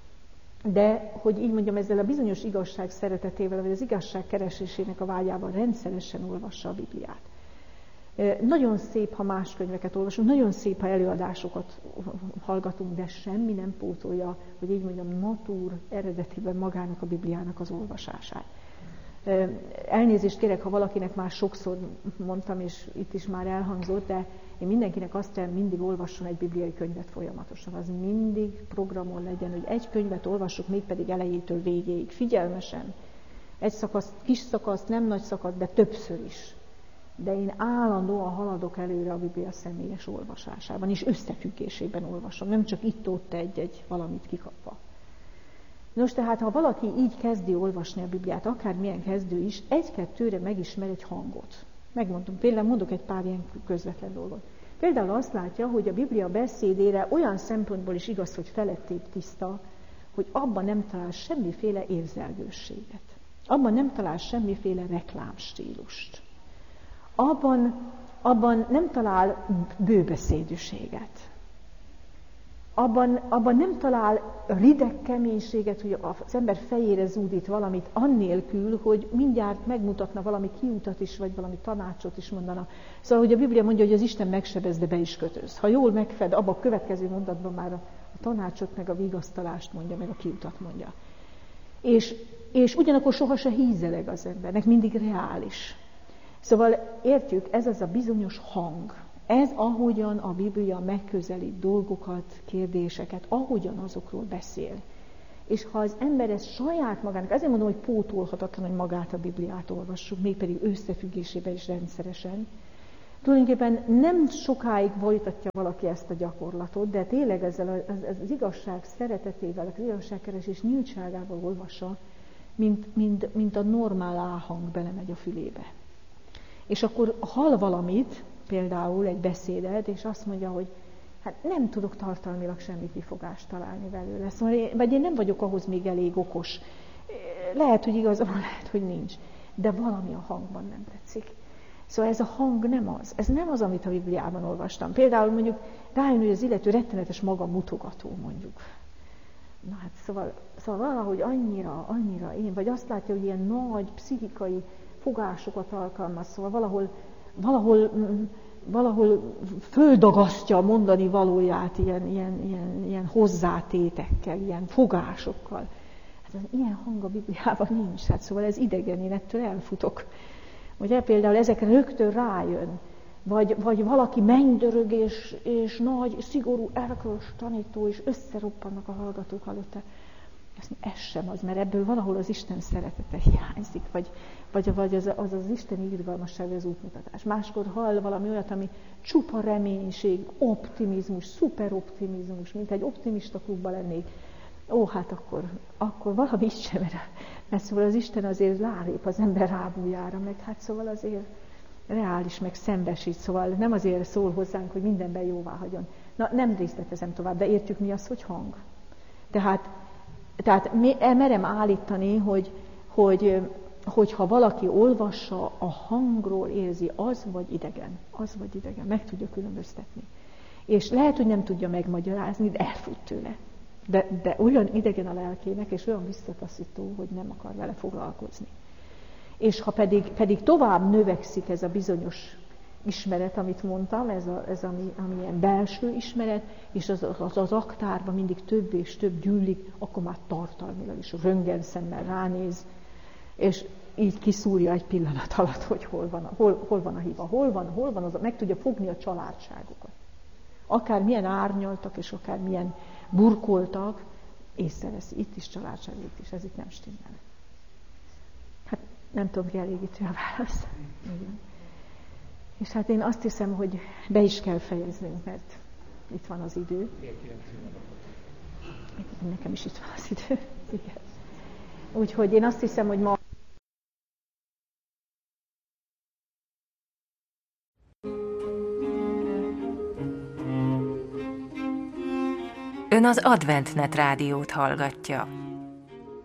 S1: de, hogy így mondjam, ezzel a bizonyos igazság szeretetével, vagy az igazság keresésének a vágyával rendszeresen olvassa a Bibliát. Nagyon szép, ha más könyveket olvasunk, nagyon szép, ha előadásokat hallgatunk, de semmi nem pótolja, hogy így mondjam, natúr eredetiben magának a Bibliának az olvasását. Elnézést kérek, ha valakinek már sokszor mondtam, és itt is már elhangzott, de én mindenkinek azt kell, mindig olvasson egy bibliai könyvet folyamatosan. Az mindig programon legyen, hogy egy könyvet olvassuk, mégpedig elejétől végéig, figyelmesen. Egy szakasz, kis szakasz, nem nagy szakasz, de többször is. De én állandóan haladok előre a Biblia személyes olvasásában, és összefüggésében olvasom, nem csak itt-ott egy valamit kikapva. Nos, tehát ha valaki így kezdi olvasni a Bibliát, akármilyen kezdő is, egy-kettőre megismer egy hangot. Megmondom, például mondok egy pár ilyen közvetlen dolgot. Például azt látja, hogy a Biblia beszédére olyan szempontból is igaz, hogy felettébb tiszta, hogy abban nem talál semmiféle érzelgősséget. Abban nem talál semmiféle reklámstílust. Abban nem talál bőbeszédűséget. abban nem talál rideg keménységet, hogy az ember fejére zúdít valamit, annélkül, hogy mindjárt megmutatna valami kiutat is, vagy valami tanácsot is mondana. Szóval, hogy a Biblia mondja, hogy az Isten megsebez, de be is kötöz. Ha jól megfed, abban a következő mondatban már a tanácsot, meg a vigasztalást mondja, meg a kiutat mondja. És ugyanakkor sohasem hízeleg az embernek, mindig reális. Szóval értjük, ez az a bizonyos hang. Ez ahogyan a Biblia megközelít dolgokat, kérdéseket, ahogyan azokról beszél. És ha az ember ezt saját magának, azért mondom, hogy pótolhatatlan, hogy magát a Bibliát olvassuk, mégpedig összefüggésében is rendszeresen, tulajdonképpen nem sokáig folytatja valaki ezt a gyakorlatot, de tényleg ezzel az igazság szeretetével, az igazságkeresés nyíltságával olvassa, mint a normál áhang belemegy a fülébe. És akkor hall valamit, például egy beszédet, és azt mondja, hogy hát nem tudok tartalmilag semmi kifogást találni belőle. Szóval vagy én nem vagyok ahhoz még elég okos. Lehet, hogy igazam, lehet, hogy nincs. De valami a hangban nem tetszik. Szóval ez a hang nem az. Ez nem az, amit a Bibliában olvastam. Például mondjuk rájön, hogy az illető rettenetes maga mutogató, mondjuk. Na hát szóval valahogy annyira én, vagy azt látja, hogy ilyen nagy pszichikai fogásokat alkalmaz, szóval valahol földagasztja a mondani valóját ilyen hozzátétekkel, ilyen fogásokkal. Hát az ilyen hang a Bibliában nincs, hát szóval ez idegen, én ettől elfutok. Ugye például ezekre rögtön rájön, vagy valaki mennydörög, és nagy, szigorú, erkölcs tanító, és összeroppannak a hallgatók előtte. Ez sem az, mert ebből valahol az Isten szeretete hiányzik, vagy az isteni irgalmasság, vagy az útmutatás. Máskor hall valami olyat, ami csupa reménység, optimizmus, szuperoptimizmus, mint egy optimista klubban lennék. Ó, hát akkor valami is sem, mert szóval az Isten azért rálép az ember rábújára, meg hát szóval azért reális, meg szembesít, szóval nem azért szól hozzánk, hogy mindenben jóvá hagyjon. Na, nem részletezem tovább, de értjük mi az, hogy hang. Tehát merem állítani, hogy ha valaki olvassa, a hangról érzi, az vagy idegen, meg tudja különböztetni. És lehet, hogy nem tudja megmagyarázni, de elfut tőle. De olyan idegen a lelkének, és olyan visszataszító, hogy nem akar vele foglalkozni. És ha pedig tovább növekszik ez a bizonyos ismeret, amit mondtam, ez ami ilyen belső ismeret, és az aktárban mindig több és több gyűlik, akkor már tartalmilag is röntgenszemmel ránéz, és így kiszúrja egy pillanat alatt, hogy hol van a hiba, hol van az, meg tudja fogni a családságokat. Akár milyen árnyaltak, és akár milyen burkoltak, észreveszi, itt is családság, itt is, ez itt nem stimmel. Hát nem tudom, kielégítő a válasz. Igen. És hát én azt hiszem, hogy be is kell fejeznünk, mert itt van az idő. Nekem is itt van az idő. Igen. Úgyhogy én azt hiszem, hogy ma...
S2: Ön az AdventNet rádiót hallgatja.